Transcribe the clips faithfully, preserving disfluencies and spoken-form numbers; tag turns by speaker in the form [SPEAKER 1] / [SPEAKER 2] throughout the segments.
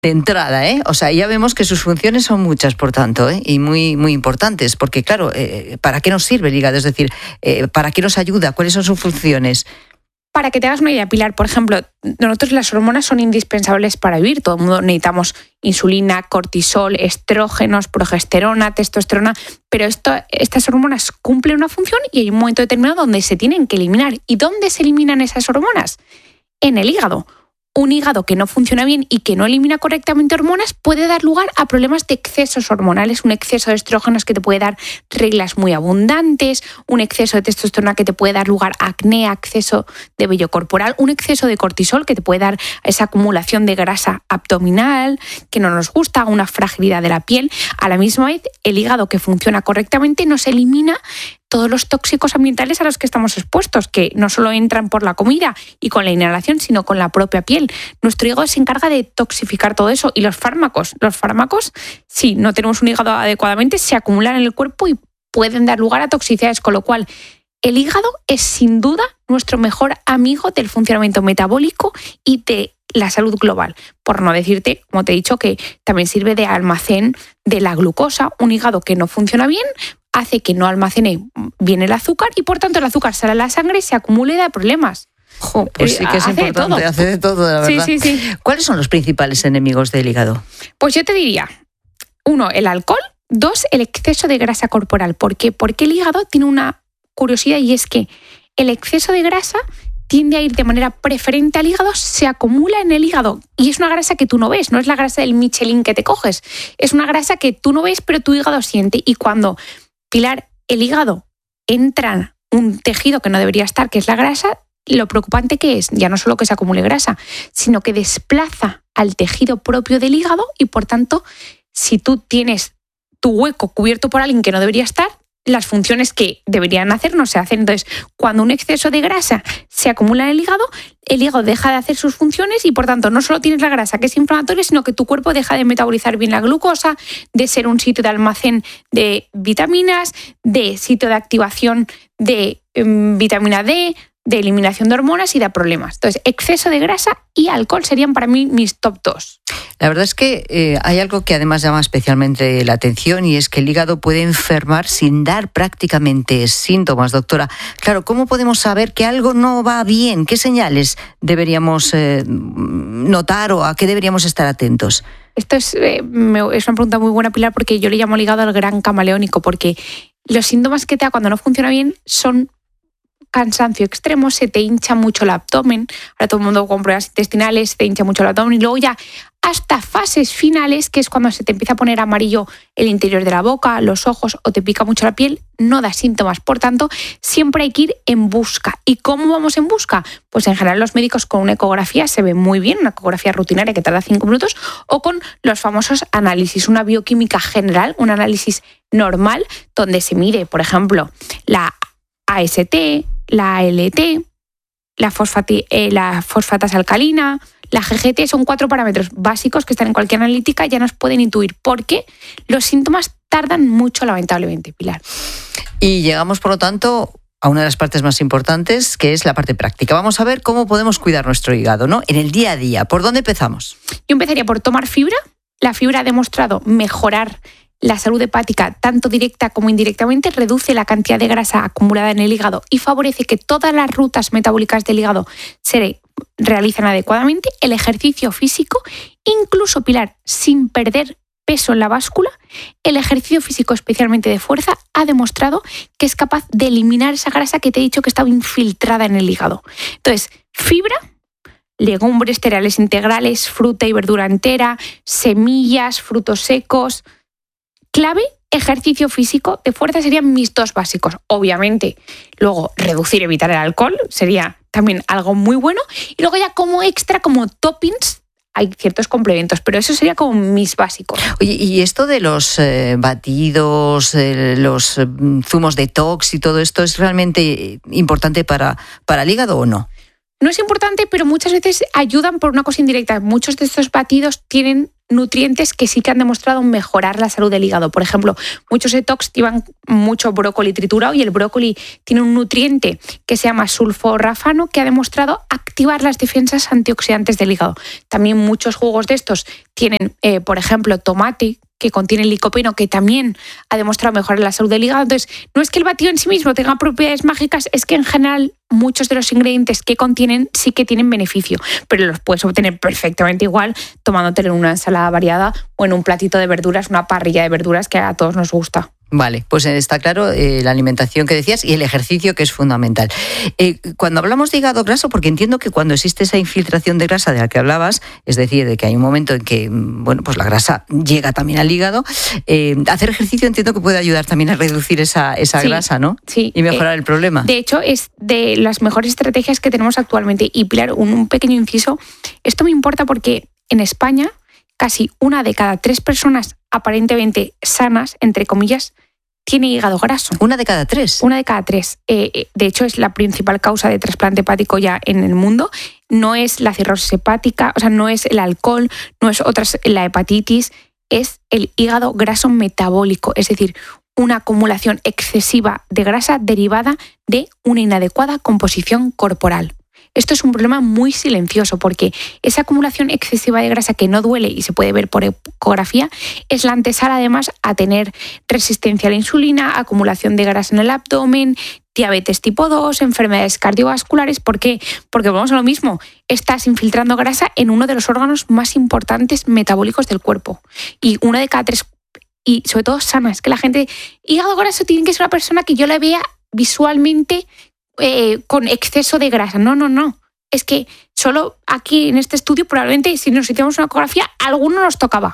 [SPEAKER 1] de entrada, ¿eh? O sea, ya vemos que sus funciones son muchas, por tanto, ¿eh? Y muy, muy importantes, porque claro, eh, ¿para qué nos sirve el hígado? Es decir, eh, ¿para qué nos ayuda? ¿Cuáles son sus funciones?
[SPEAKER 2] Para que te hagas una idea, Pilar, por ejemplo, nosotros las hormonas son indispensables para vivir. Todo el mundo necesitamos insulina, cortisol, estrógenos, progesterona, testosterona, pero esto, estas hormonas cumplen una función y hay un momento determinado donde se tienen que eliminar. ¿Y dónde se eliminan esas hormonas? En el hígado. Un hígado que no funciona bien y que no elimina correctamente hormonas puede dar lugar a problemas de excesos hormonales, un exceso de estrógenos que te puede dar reglas muy abundantes, un exceso de testosterona que te puede dar lugar a acné, a exceso de vello corporal, un exceso de cortisol que te puede dar esa acumulación de grasa abdominal que no nos gusta, una fragilidad de la piel. A la misma vez, el hígado que funciona correctamente nos elimina todos los tóxicos ambientales a los que estamos expuestos, que no solo entran por la comida y con la inhalación, sino con la propia piel. Nuestro hígado se encarga de toxificar todo eso. Y los fármacos, los fármacos, si no tenemos un hígado adecuadamente, se acumulan en el cuerpo y pueden dar lugar a toxicidades, con lo cual el hígado es sin duda nuestro mejor amigo del funcionamiento metabólico y de la salud global. Por no decirte, como te he dicho, que también sirve de almacén de la glucosa. Un hígado que no funciona bien hace que no almacene bien el azúcar y por tanto el azúcar sale a la sangre y se acumula y da problemas.
[SPEAKER 1] Jo, pues sí que es
[SPEAKER 2] hace
[SPEAKER 1] importante,
[SPEAKER 2] de todo.
[SPEAKER 1] hace de todo, la verdad.
[SPEAKER 2] Sí, sí, sí.
[SPEAKER 1] ¿Cuáles son los principales enemigos del hígado?
[SPEAKER 2] Pues yo te diría, uno, el alcohol, dos, el exceso de grasa corporal. ¿Por qué? Porque el hígado tiene una curiosidad y es que el exceso de grasa tiende a ir de manera preferente al hígado, se acumula en el hígado y es una grasa que tú no ves, no es la grasa del Michelin que te coges, es una grasa que tú no ves pero tu hígado siente. Y cuando, Pilar, el hígado entra un tejido que no debería estar, que es la grasa, lo preocupante que es, ya no solo que se acumule grasa, sino que desplaza al tejido propio del hígado y por tanto, si tú tienes tu hueco cubierto por alguien que no debería estar, las funciones que deberían hacer no se hacen. Entonces, cuando un exceso de grasa se acumula en el hígado, el hígado deja de hacer sus funciones y por tanto no solo tienes la grasa que es inflamatoria, sino que tu cuerpo deja de metabolizar bien la glucosa, de ser un sitio de almacén de vitaminas, de sitio de activación de um, vitamina D, de eliminación de hormonas y da problemas. Entonces, exceso de grasa y alcohol serían para mí mis top dos.
[SPEAKER 1] La verdad es que eh, hay algo que además llama especialmente la atención y es que el hígado puede enfermar sin dar prácticamente síntomas, doctora. Claro, ¿cómo podemos saber que algo no va bien? ¿Qué señales deberíamos eh, notar o a qué deberíamos estar atentos?
[SPEAKER 2] Esto es, eh, me, es una pregunta muy buena, Pilar, porque yo le llamo el hígado al gran camaleónico, porque los síntomas que te da cuando no funciona bien son cansancio extremo, se te hincha mucho el abdomen, ahora todo el mundo con problemas intestinales, se te hincha mucho el abdomen y luego ya hasta fases finales, que es cuando se te empieza a poner amarillo el interior de la boca, los ojos o te pica mucho la piel, no da síntomas. Por tanto, siempre hay que ir en busca. ¿Y cómo vamos en busca? Pues en general los médicos con una ecografía se ven muy bien, una ecografía rutinaria que tarda cinco minutos, o con los famosos análisis, una bioquímica general, un análisis normal, donde se mide, por ejemplo, la A S T, la A L T, la, fosfati, eh, la fosfatasa alcalina, la G G T, son cuatro parámetros básicos que están en cualquier analítica, ya nos pueden intuir porque los síntomas tardan mucho, lamentablemente, Pilar.
[SPEAKER 1] Y llegamos, por lo tanto, a una de las partes más importantes, que es la parte práctica. Vamos a ver cómo podemos cuidar nuestro hígado, ¿no? En el día a día. ¿Por dónde empezamos?
[SPEAKER 2] Yo empezaría por tomar fibra. La fibra ha demostrado mejorar la salud hepática, tanto directa como indirectamente, reduce la cantidad de grasa acumulada en el hígado y favorece que todas las rutas metabólicas del hígado se realicen adecuadamente. El ejercicio físico, incluso, Pilar, sin perder peso en la báscula, el ejercicio físico, especialmente de fuerza, ha demostrado que es capaz de eliminar esa grasa que te he dicho que estaba infiltrada en el hígado. Entonces, fibra, legumbres, cereales integrales, fruta y verdura entera, semillas, frutos secos. Clave, ejercicio físico de fuerza serían mis dos básicos. Obviamente, luego reducir, evitar el alcohol sería también algo muy bueno. Y luego ya como extra, como toppings, hay ciertos complementos, pero eso sería como mis básicos.
[SPEAKER 1] Oye, ¿y esto de los eh, batidos, eh, los eh, zumos detox y todo esto es realmente importante para, para el hígado o no?
[SPEAKER 2] no es importante, pero muchas veces ayudan por una cosa indirecta. Muchos de estos batidos tienen nutrientes que sí que han demostrado mejorar la salud del hígado. Por ejemplo, muchos detox llevan mucho brócoli triturado y el brócoli tiene un nutriente que se llama sulforafano que ha demostrado activar las defensas antioxidantes del hígado. También muchos jugos de estos tienen, eh, por ejemplo, tomate, que contiene licopeno, que también ha demostrado mejorar la salud del hígado. Entonces, no es que el batido en sí mismo tenga propiedades mágicas, es que en general muchos de los ingredientes que contienen sí que tienen beneficio, pero los puedes obtener perfectamente igual tomándote en una ensalada variada o en un platito de verduras, una parrilla de verduras que a todos nos gusta.
[SPEAKER 1] Vale, pues está claro eh, la alimentación que decías y el ejercicio, que es fundamental. Eh, cuando hablamos de hígado graso, porque entiendo que cuando existe esa infiltración de grasa de la que hablabas, es decir, de que hay un momento en que bueno, pues la grasa llega también al hígado, eh, hacer ejercicio entiendo que puede ayudar también a reducir esa, esa
[SPEAKER 2] sí,
[SPEAKER 1] grasa, ¿no?
[SPEAKER 2] Sí.
[SPEAKER 1] Y mejorar eh, el problema.
[SPEAKER 2] De hecho, es de las mejores estrategias que tenemos actualmente. Y Pilar, un, un pequeño inciso, esto me importa porque en España casi una de cada tres personas aparentemente sanas, entre comillas, tiene hígado graso.
[SPEAKER 1] ¿Una de cada tres?
[SPEAKER 2] Una de cada tres. Eh, de hecho, es la principal causa de trasplante hepático ya en el mundo. No es la cirrosis hepática, o sea, no es el alcohol, no es otras, la hepatitis, es el hígado graso metabólico, es decir, una acumulación excesiva de grasa derivada de una inadecuada composición corporal. Esto es un problema muy silencioso porque esa acumulación excesiva de grasa que no duele y se puede ver por ecografía es la antesala además a tener resistencia a la insulina, acumulación de grasa en el abdomen, diabetes tipo dos, enfermedades cardiovasculares. ¿Por qué? Porque vamos a lo mismo, estás infiltrando grasa en uno de los órganos más importantes metabólicos del cuerpo y una de cada tres, y sobre todo sana. Es que la gente, hígado graso tiene que ser una persona que yo la vea visualmente Eh, con exceso de grasa. No, no, no. Es que solo aquí en este estudio probablemente si nos hiciéramos una ecografía, alguno nos tocaba.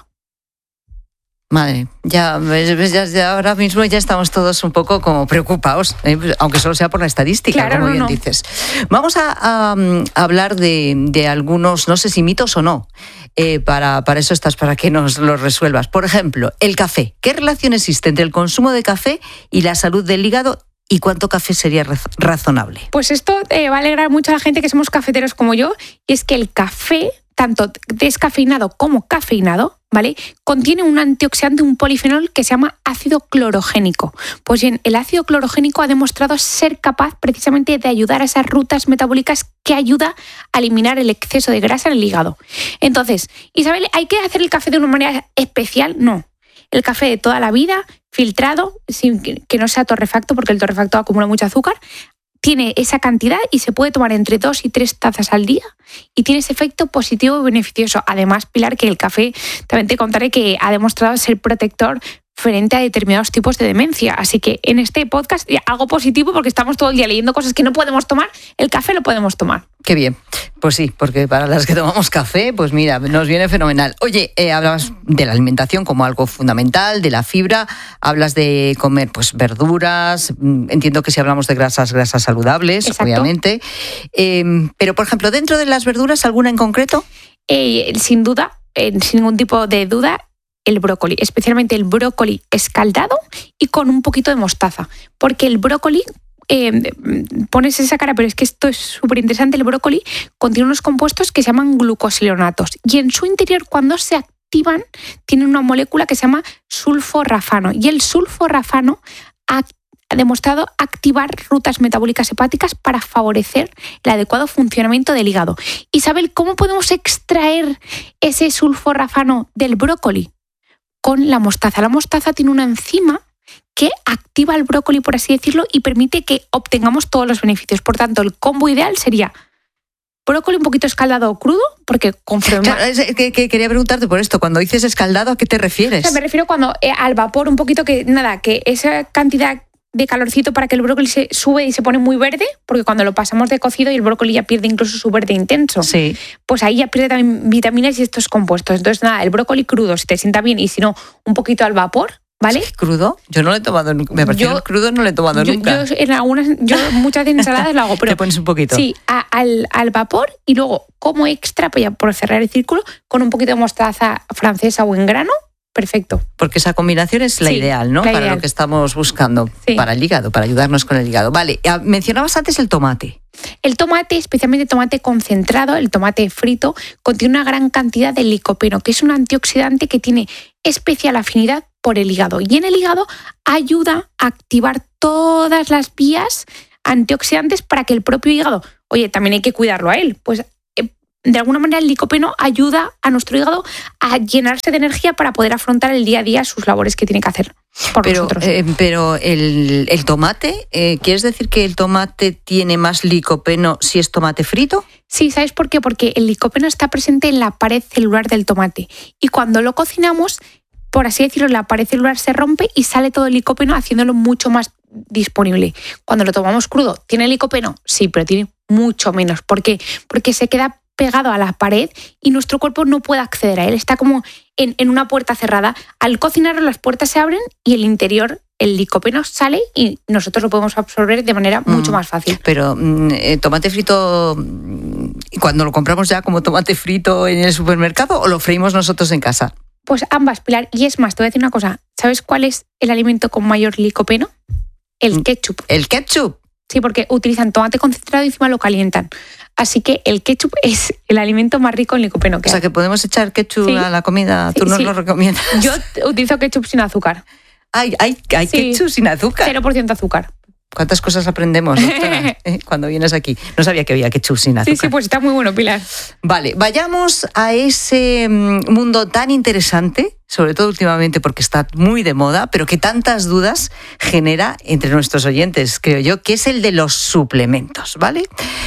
[SPEAKER 1] Madre, ya, ya, ya ahora mismo ya estamos todos un poco como preocupados, ¿eh? Aunque solo sea por la estadística,
[SPEAKER 2] claro,
[SPEAKER 1] como
[SPEAKER 2] no,
[SPEAKER 1] bien
[SPEAKER 2] no.
[SPEAKER 1] dices. Vamos a, a, a hablar de, de algunos, no sé si mitos o no, eh, para, para eso estás, para que nos los resuelvas. Por ejemplo, el café. ¿Qué relación existe entre el consumo de café y la salud del hígado? ¿Y cuánto café sería razonable?
[SPEAKER 2] Pues esto eh, va a alegrar mucho a la gente que somos cafeteros como yo, y es que el café, tanto descafeinado como cafeinado, ¿vale?, contiene un antioxidante, un polifenol que se llama ácido clorogénico. Pues bien, el ácido clorogénico ha demostrado ser capaz precisamente de ayudar a esas rutas metabólicas que ayuda a eliminar el exceso de grasa en el hígado. Entonces, Isabel, ¿hay que hacer el café de una manera especial? No. El café de toda la vida, filtrado, sin que no sea torrefacto, porque el torrefacto acumula mucho azúcar, tiene esa cantidad y se puede tomar entre dos y tres tazas al día y tiene ese efecto positivo y beneficioso. Además, Pilar, que el café, también te contaré que ha demostrado ser protector frente a determinados tipos de demencia. Así que en este podcast algo positivo, porque estamos todo el día leyendo cosas que no podemos tomar, el café lo podemos tomar.
[SPEAKER 1] Qué bien. Pues sí, porque para las que tomamos café, pues mira, nos viene fenomenal. Oye, eh, hablabas de la alimentación como algo fundamental, de la fibra, hablas de comer pues verduras, entiendo que si hablamos de grasas, grasas saludables, exacto, obviamente. Eh, pero, por ejemplo, dentro de las verduras, ¿alguna en concreto?
[SPEAKER 2] Eh, sin duda, eh, sin ningún tipo de duda, el brócoli, especialmente el brócoli escaldado y con un poquito de mostaza, porque el brócoli, eh, pones esa cara, pero es que esto es súper interesante, el brócoli contiene unos compuestos que se llaman glucosilonatos y en su interior, cuando se activan, tienen una molécula que se llama sulforafano y el sulforafano ha ha demostrado activar rutas metabólicas hepáticas para favorecer el adecuado funcionamiento del hígado. Isabel, ¿cómo podemos extraer ese sulforafano del brócoli? Con la mostaza. La mostaza tiene una enzima que activa el brócoli, por así decirlo, y permite que obtengamos todos los beneficios. Por tanto, el combo ideal sería brócoli un poquito escaldado o crudo, porque conforme...
[SPEAKER 1] Claro, es que, que quería preguntarte por esto. Cuando dices escaldado, ¿a qué te refieres?
[SPEAKER 2] O sea, me refiero cuando eh, al vapor un poquito que, nada, que esa cantidad de calorcito para que el brócoli se sube y se pone muy verde, porque cuando lo pasamos de cocido y el brócoli ya pierde incluso su verde intenso,
[SPEAKER 1] sí,
[SPEAKER 2] pues ahí ya pierde también vitaminas y estos compuestos. Entonces, nada, el brócoli crudo, si te sienta bien, y si no, un poquito al vapor, ¿vale?
[SPEAKER 1] ¿Crudo? Yo no lo he tomado nunca. Me parece que crudo no lo he tomado
[SPEAKER 2] yo,
[SPEAKER 1] nunca.
[SPEAKER 2] Yo, en algunas, yo muchas ensaladas lo hago, pero...
[SPEAKER 1] Te pones un poquito.
[SPEAKER 2] Sí, a, al, al vapor y luego como extra, pues ya por cerrar el círculo, con un poquito de mostaza francesa o en grano, perfecto.
[SPEAKER 1] Porque esa combinación es la sí, ideal, ¿no? Para ideal. Lo que estamos buscando, sí, para el hígado, para ayudarnos con el hígado. Vale, mencionabas antes el tomate.
[SPEAKER 2] El tomate, especialmente tomate concentrado, el tomate frito, contiene una gran cantidad de licopeno, que es un antioxidante que tiene especial afinidad por el hígado. Y en el hígado ayuda a activar todas las vías antioxidantes para que el propio hígado, oye, también hay que cuidarlo a él, pues de alguna manera el licopeno ayuda a nuestro hígado a llenarse de energía para poder afrontar el día a día sus labores que tiene que hacer por
[SPEAKER 1] pero,
[SPEAKER 2] nosotros.
[SPEAKER 1] Eh, pero el, el tomate, eh, ¿quieres decir que el tomate tiene más licopeno si es tomate frito?
[SPEAKER 2] Sí, ¿sabes por qué? Porque el licopeno está presente en la pared celular del tomate y cuando lo cocinamos, por así decirlo, la pared celular se rompe y sale todo el licopeno haciéndolo mucho más disponible. Cuando lo tomamos crudo, ¿tiene licopeno? Sí, pero tiene mucho menos. ¿Por qué? Porque se queda pegado a la pared y nuestro cuerpo no puede acceder a él. Está como en, en una puerta cerrada. Al cocinarlo las puertas se abren y el interior, el licopeno sale y nosotros lo podemos absorber de manera mm, mucho más fácil.
[SPEAKER 1] Pero eh, tomate frito, ¿cuando lo compramos ya como tomate frito en el supermercado o lo freímos nosotros en casa?
[SPEAKER 2] Pues ambas, Pilar. Y es más, te voy a decir una cosa. ¿Sabes cuál es el alimento con mayor licopeno? El ketchup.
[SPEAKER 1] ¿El ketchup?
[SPEAKER 2] Sí, porque utilizan tomate concentrado y encima lo calientan. Así que el ketchup es el alimento más rico en licopeno que hay.
[SPEAKER 1] O sea, que podemos echar ketchup
[SPEAKER 2] sí.
[SPEAKER 1] a la comida. Tú
[SPEAKER 2] sí,
[SPEAKER 1] nos
[SPEAKER 2] sí.
[SPEAKER 1] lo recomiendas.
[SPEAKER 2] Yo utilizo ketchup sin azúcar.
[SPEAKER 1] Ay, hay, hay sí. ketchup sin azúcar.
[SPEAKER 2] cero por ciento azúcar.
[SPEAKER 1] ¿Cuántas cosas aprendemos, doctora, eh, cuando vienes aquí? No sabía que había ketchup sin azúcar.
[SPEAKER 2] Sí, sí, pues está muy bueno, Pilar.
[SPEAKER 1] Vale, vayamos a ese mundo tan interesante, sobre todo últimamente porque está muy de moda, pero que tantas dudas genera entre nuestros oyentes, creo yo, que es el de los suplementos, ¿vale?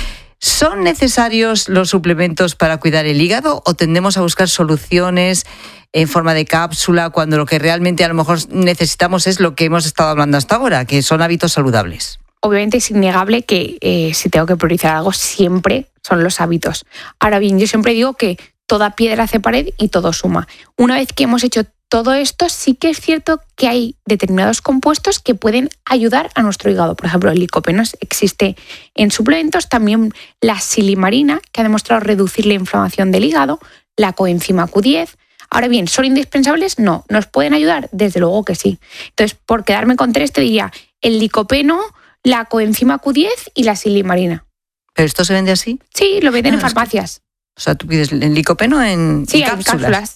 [SPEAKER 1] ¿Son necesarios los suplementos para cuidar el hígado o tendemos a buscar soluciones en forma de cápsula cuando lo que realmente a lo mejor necesitamos es lo que hemos estado hablando hasta ahora, que son hábitos saludables?
[SPEAKER 2] Obviamente es innegable que eh, si tengo que priorizar algo siempre son los hábitos. Ahora bien, yo siempre digo que toda piedra hace pared y todo suma. Una vez que hemos hecho todo esto, sí que es cierto que hay determinados compuestos que pueden ayudar a nuestro hígado. Por ejemplo, el licopeno existe en suplementos, también la silimarina, que ha demostrado reducir la inflamación del hígado, la coenzima Q diez. Ahora bien, ¿son indispensables? No. ¿Nos pueden ayudar? Desde luego que sí. Entonces, por quedarme con tres, te diría el licopeno, la coenzima Q diez y la silimarina.
[SPEAKER 1] ¿Pero esto se vende así?
[SPEAKER 2] Sí, lo venden
[SPEAKER 1] ah,
[SPEAKER 2] en farmacias.
[SPEAKER 1] Es que, o sea, tú pides el licopeno en,
[SPEAKER 2] sí,
[SPEAKER 1] en cápsulas.
[SPEAKER 2] en cápsulas.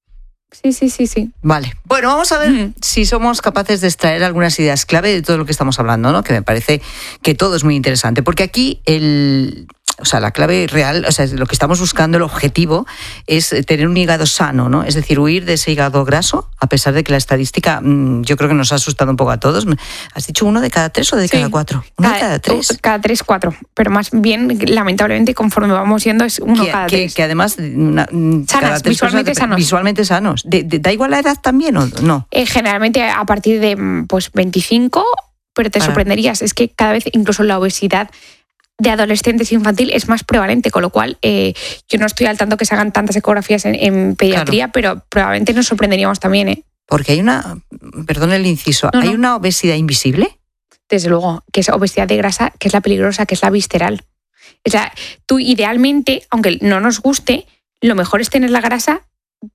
[SPEAKER 2] Sí, sí, sí, sí.
[SPEAKER 1] Vale. Bueno, vamos a ver mm. si somos capaces de extraer algunas ideas clave de todo lo que estamos hablando, ¿no? Que me parece que todo es muy interesante. Porque aquí el... O sea, la clave real, o sea, lo que estamos buscando, el objetivo, es tener un hígado sano, ¿no? Es decir, huir de ese hígado graso, a pesar de que la estadística, yo creo que nos ha asustado un poco a todos. ¿Has dicho uno de cada tres o de sí. cada cuatro? Uno
[SPEAKER 2] cada,
[SPEAKER 1] de cada tres.
[SPEAKER 2] Cada tres, cuatro. Pero más bien, lamentablemente, conforme vamos yendo, es uno
[SPEAKER 1] que,
[SPEAKER 2] cada
[SPEAKER 1] que,
[SPEAKER 2] tres.
[SPEAKER 1] Que además, una,
[SPEAKER 2] sanas,
[SPEAKER 1] cada tres
[SPEAKER 2] visualmente
[SPEAKER 1] personas,
[SPEAKER 2] sanos.
[SPEAKER 1] Visualmente sanos. ¿De, de, ¿Da igual la edad también o no?
[SPEAKER 2] Eh, generalmente a partir de pues veinticinco, pero te Para. sorprenderías. Es que cada vez incluso la obesidad de adolescentes e infantil es más prevalente, con lo cual eh, yo no estoy al tanto que se hagan tantas ecografías en, en pediatría, claro. pero probablemente nos sorprenderíamos también. ¿eh?
[SPEAKER 1] Porque hay una, perdón el inciso, no, ¿hay no. una obesidad invisible?
[SPEAKER 2] Desde luego, que es obesidad de grasa, que es la peligrosa, que es la visceral. O sea, tú idealmente, aunque no nos guste, lo mejor es tener la grasa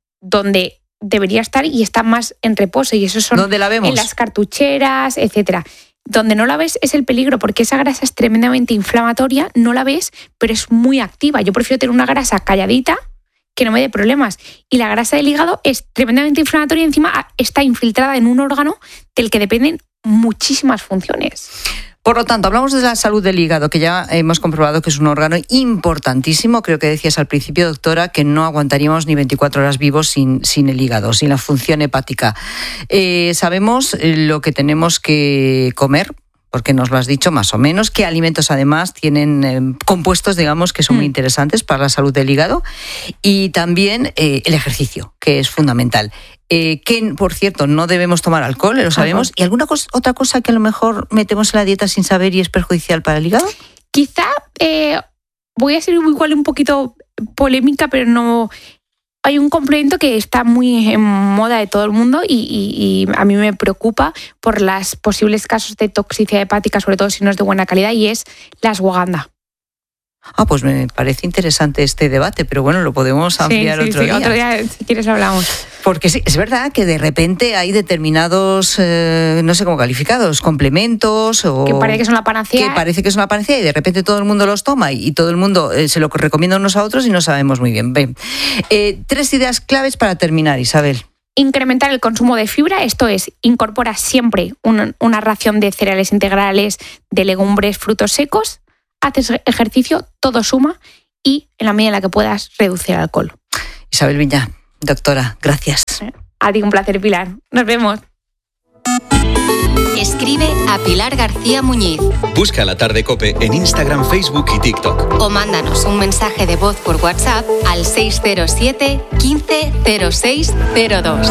[SPEAKER 2] donde debería estar y está más en reposo, y eso son
[SPEAKER 1] ¿Dónde la vemos?
[SPEAKER 2] En las cartucheras, etcétera. Donde no la ves es el peligro, porque esa grasa es tremendamente inflamatoria, no la ves, pero es muy activa. Yo prefiero tener una grasa calladita que no me dé problemas. Y la grasa del hígado es tremendamente inflamatoria y encima está infiltrada en un órgano del que dependen muchísimas funciones.
[SPEAKER 1] Por lo tanto, hablamos de la salud del hígado, que ya hemos comprobado que es un órgano importantísimo. Creo que decías al principio, doctora, que no aguantaríamos ni veinticuatro horas vivos sin, sin el hígado, sin la función hepática. Eh, sabemos lo que tenemos que comer, porque nos lo has dicho más o menos, qué alimentos además tienen eh, compuestos, digamos, que son muy interesantes para la salud del hígado, y también eh, el ejercicio, que es fundamental. Eh, que, por cierto, no debemos tomar alcohol, lo sabemos. Ajá. ¿Y alguna cosa, otra cosa que a lo mejor metemos en la dieta sin saber y es perjudicial para el hígado?
[SPEAKER 2] Quizá, eh, voy a ser igual un poquito polémica, pero no... Hay un complemento que está muy en moda de todo el mundo y, y, y a mí me preocupa por los posibles casos de toxicidad hepática, sobre todo si no es de buena calidad, y es la ashwagandha.
[SPEAKER 1] Ah, pues me parece interesante este debate, pero bueno, lo podemos ampliar
[SPEAKER 2] sí, sí,
[SPEAKER 1] otro
[SPEAKER 2] sí.
[SPEAKER 1] día.
[SPEAKER 2] Otro día, si quieres, hablamos.
[SPEAKER 1] Porque sí, es verdad que de repente hay determinados, eh, no sé cómo calificados, complementos o...
[SPEAKER 2] Que parece que son la panacea.
[SPEAKER 1] Que parece que es una panacea y de repente todo el mundo los toma y, y todo el mundo eh, se lo recomienda unos a otros y no sabemos muy bien. Ven. Eh, tres ideas claves para terminar, Isabel.
[SPEAKER 2] Incrementar el consumo de fibra, esto es, incorpora siempre una, una ración de cereales integrales, de legumbres, frutos secos, haces ejercicio, todo suma y en la medida en la que puedas reducir el alcohol.
[SPEAKER 1] Isabel Viña, doctora, gracias.
[SPEAKER 2] A ti un placer, Pilar. Nos vemos.
[SPEAKER 3] Escribe a Pilar García Muñiz.
[SPEAKER 4] Busca La Tarde COPE en Instagram, Facebook y TikTok.
[SPEAKER 3] O mándanos un mensaje de voz por WhatsApp al seis cero siete, quince, cero seis cero dos.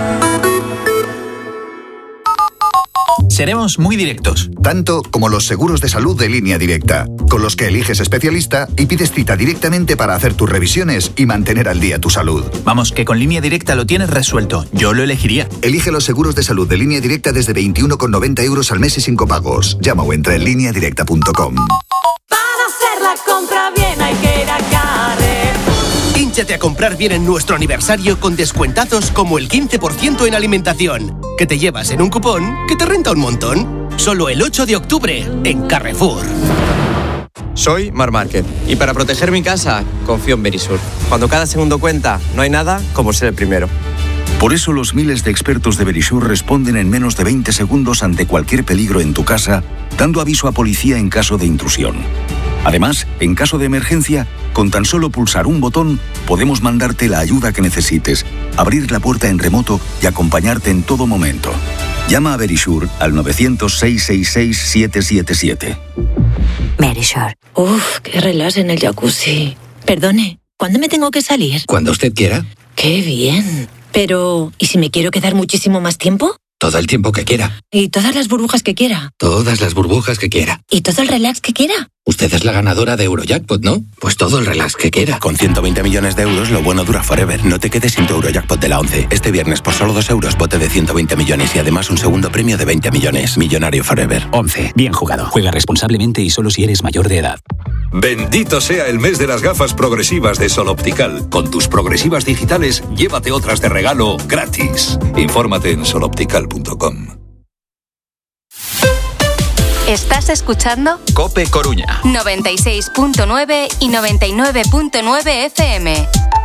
[SPEAKER 5] Seremos muy directos.
[SPEAKER 6] Tanto como los seguros de salud de Línea Directa, con los que eliges especialista y pides cita directamente para hacer tus revisiones y mantener al día tu salud.
[SPEAKER 5] Vamos, que con Línea Directa lo tienes resuelto. Yo lo elegiría.
[SPEAKER 6] Elige los seguros de salud de Línea Directa desde veintiuno con noventa euros al mes y sin copagos. Llama o entra en línea directa punto com.
[SPEAKER 7] Para hacer la compra bien hay que ir a Carrefour.
[SPEAKER 8] Hínchate a comprar bien en nuestro aniversario con descuentazos como el quince por ciento en alimentación, que te llevas en un cupón que te renta un montón. Solo el ocho de octubre en Carrefour.
[SPEAKER 9] Soy Mar Márquez y para proteger mi casa confío en Verisur. Cuando cada segundo cuenta, no hay nada como ser el primero.
[SPEAKER 10] Por eso los miles de expertos de Verisur responden en menos de veinte segundos ante cualquier peligro en tu casa, dando aviso a policía en caso de intrusión. Además, en caso de emergencia, con tan solo pulsar un botón, podemos mandarte la ayuda que necesites, abrir la puerta en remoto y acompañarte en todo momento. Llama a Verisur al nueve cero cero, seis seis seis, siete siete siete.
[SPEAKER 11] Verisur. Uf, qué relax en el jacuzzi. Perdone, ¿cuándo me tengo que salir?
[SPEAKER 12] Cuando usted quiera.
[SPEAKER 11] Qué bien. Pero, ¿y si me quiero quedar muchísimo más tiempo?
[SPEAKER 12] Todo el tiempo que quiera.
[SPEAKER 11] ¿Y todas las burbujas que quiera?
[SPEAKER 12] Todas las burbujas que quiera.
[SPEAKER 11] ¿Y todo el relax que quiera?
[SPEAKER 12] Usted es la ganadora de Eurojackpot, ¿no? Pues todo el relax que quiera.
[SPEAKER 13] Con ciento veinte millones de euros, lo bueno dura forever. No te quedes sin tu Eurojackpot de la once. Este viernes, por solo dos euros, bote de ciento veinte millones y además un segundo premio de veinte millones. Millonario forever.
[SPEAKER 14] once. Bien jugado. Juega responsablemente y solo si eres mayor de edad.
[SPEAKER 15] Bendito sea el mes de las gafas progresivas de Sol Optical. Con tus progresivas digitales, llévate otras de regalo gratis. Infórmate en sol optical punto com.
[SPEAKER 3] ¿Estás escuchando?
[SPEAKER 4] COPE Coruña.
[SPEAKER 3] noventa y seis punto nueve y noventa y nueve punto nueve F M.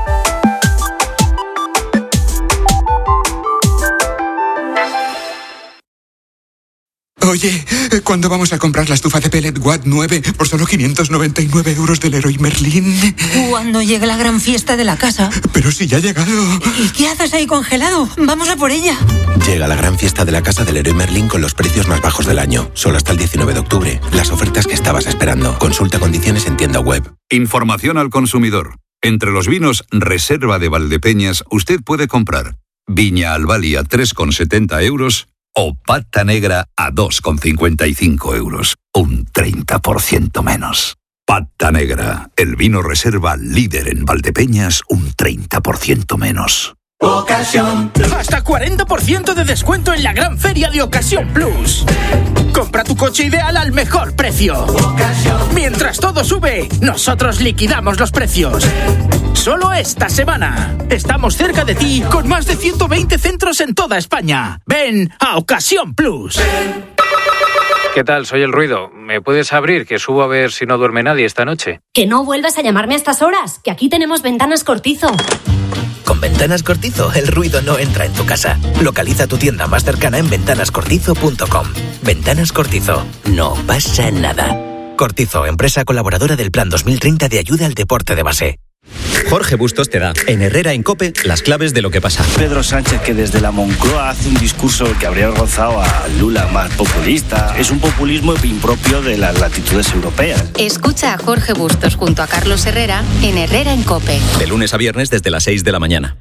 [SPEAKER 16] Oye, ¿cuándo vamos a comprar la estufa de pellet Watt nueve por solo quinientos noventa y nueve euros del Leroy Merlin?
[SPEAKER 11] Cuando llegue la gran fiesta de la casa.
[SPEAKER 16] Pero si ya ha llegado.
[SPEAKER 11] ¿Y qué haces ahí congelado? Vamos a por ella.
[SPEAKER 13] Llega la gran fiesta de la casa del Leroy Merlin con los precios más bajos del año. Solo hasta el diecinueve de octubre. Las ofertas que estabas esperando. Consulta condiciones en tienda web.
[SPEAKER 15] Información al consumidor. Entre los vinos Reserva de Valdepeñas, usted puede comprar Viña Albali a tres con setenta euros o Pata Negra a dos con cincuenta y cinco euros. Un treinta por ciento menos. Pata Negra, el vino reserva líder en Valdepeñas, un treinta por ciento menos.
[SPEAKER 17] Ocasión. Hasta cuarenta por ciento de descuento en la gran feria de Ocasión Plus. Compra tu coche ideal al mejor precio. Ocasión. Mientras todo sube, nosotros liquidamos los precios. Solo esta semana. Estamos cerca de ti con más de ciento veinte centros en toda España. Ven a Ocasión Plus.
[SPEAKER 18] ¿Qué tal? Soy El Ruido. ¿Me puedes abrir? Que subo a ver si no duerme nadie esta noche.
[SPEAKER 19] Que no vuelvas a llamarme a estas horas, que aquí tenemos Ventanas Cortizo.
[SPEAKER 20] Con Ventanas Cortizo, el ruido no entra en tu casa. Localiza tu tienda más cercana en ventanas cortizo punto com. Ventanas Cortizo. No pasa nada. Cortizo, empresa colaboradora del Plan dos mil treinta de ayuda al deporte de base.
[SPEAKER 4] Jorge Bustos te da, en Herrera en COPE, las claves de lo que pasa.
[SPEAKER 21] Pedro Sánchez, que desde la Moncloa hace un discurso que habría avergonzado a Lula, más populista. Es un populismo impropio de las latitudes europeas.
[SPEAKER 3] Escucha a Jorge Bustos junto a Carlos Herrera en Herrera en COPE.
[SPEAKER 4] De lunes a viernes desde las seis de la mañana.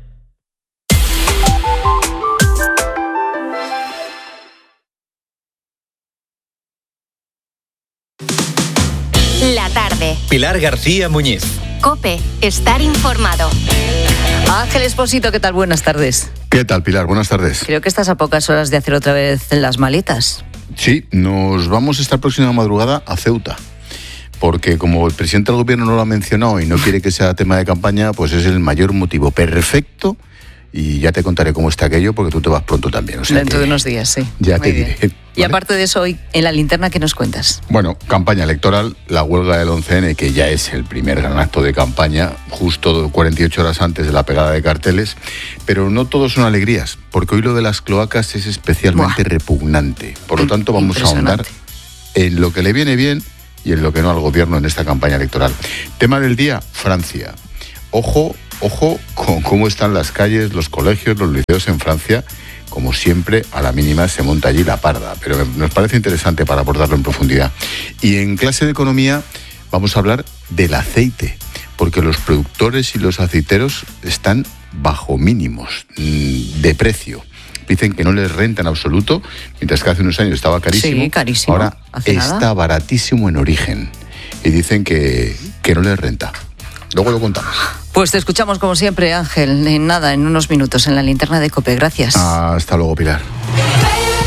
[SPEAKER 3] La tarde.
[SPEAKER 4] Pilar García Muñiz.
[SPEAKER 3] COPE, estar informado.
[SPEAKER 1] Ángel Espósito, ¿qué tal? Buenas tardes.
[SPEAKER 22] ¿Qué tal, Pilar? Buenas tardes.
[SPEAKER 1] Creo que estás a pocas horas de hacer otra vez las maletas.
[SPEAKER 22] Sí, nos vamos esta próxima madrugada a Ceuta.
[SPEAKER 2] porque como el presidente del gobierno no lo ha mencionado y no quiere que sea tema de campaña, pues es el mayor motivo perfecto. Y ya te contaré cómo está aquello, porque tú te vas pronto también. O sea
[SPEAKER 1] Dentro
[SPEAKER 2] que
[SPEAKER 1] de unos días, sí.
[SPEAKER 2] Ya
[SPEAKER 1] Muy
[SPEAKER 2] te
[SPEAKER 1] bien.
[SPEAKER 2] diré. ¿Vale?
[SPEAKER 1] Y aparte de eso, hoy en la linterna, ¿qué nos cuentas?
[SPEAKER 2] Bueno, campaña electoral, la huelga del once ene, que ya es el primer gran acto de campaña, justo cuarenta y ocho horas antes de la pegada de carteles. Pero no todo son alegrías, porque hoy lo de las cloacas es especialmente Buah. repugnante. Por lo tanto, vamos a ahondar en lo que le viene bien y en lo que no al gobierno en esta campaña electoral. Tema del día, Francia. Ojo, ojo con cómo están las calles, los colegios, los liceos en Francia. Como siempre, a la mínima se monta allí la parda, pero nos parece interesante para abordarlo en profundidad. Y en clase de economía vamos a hablar del aceite, porque los productores y los aceiteros están bajo mínimos de precio. Dicen que no les renta en absoluto, mientras que hace unos años estaba carísimo.
[SPEAKER 1] Sí, carísimo.
[SPEAKER 2] Ahora está nada. baratísimo en origen. Y dicen que, que no les renta. Luego lo contamos.
[SPEAKER 1] Pues te escuchamos como siempre, Ángel, en nada, en unos minutos, en la linterna de COPE. Gracias.
[SPEAKER 2] Hasta luego, Pilar.